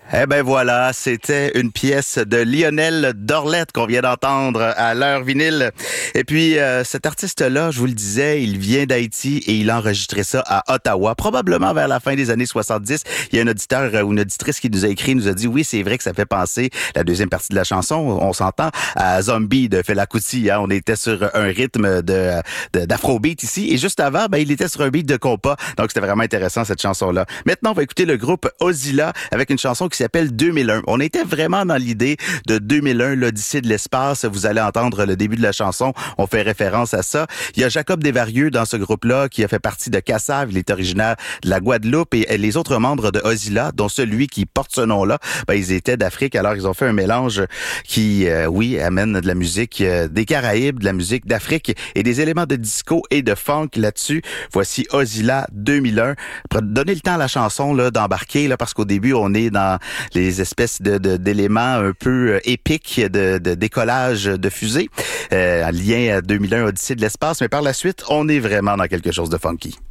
Eh ben voilà, c'était une pièce de Lionel Dorlette qu'on vient d'entendre à l'heure vinyle. Et puis cet artiste-là, je vous le disais, il vient d'Haïti et il a enregistré ça à Ottawa, probablement vers la fin des années 70. Il y a un auditeur ou une auditrice qui nous a écrit, nous a dit oui, c'est vrai que ça fait penser, la deuxième partie de la chanson, on s'entend, à Zombie de Fela Kuti. Hein? On était sur un rythme d'afrobeat ici et juste avant, il était sur un beat de compas. Donc c'était vraiment intéressant cette chanson-là. Maintenant, on va écouter le groupe Ozilla avec une chanson qui s'appelle 2001. On était vraiment dans l'idée de 2001, l'Odyssée de l'espace. Vous allez entendre le début de la chanson. On fait référence à ça. Il y a Jacob Desvarieux dans ce groupe-là qui a fait partie de Kassav. Il est originaire de la Guadeloupe et les autres membres de Ozilla, dont celui qui porte ce nom-là, ils étaient d'Afrique. Alors, ils ont fait un mélange qui, amène de la musique des Caraïbes, de la musique d'Afrique et des éléments de disco et de funk là-dessus. Voici Ozilla 2001. Donnez le temps à la chanson là d'embarquer là parce qu'au début, on est dans les espèces d'éléments un peu épiques de décollage de fusée, en lien à 2001 Odyssée de l'espace, mais par la suite, on est vraiment dans quelque chose de funky.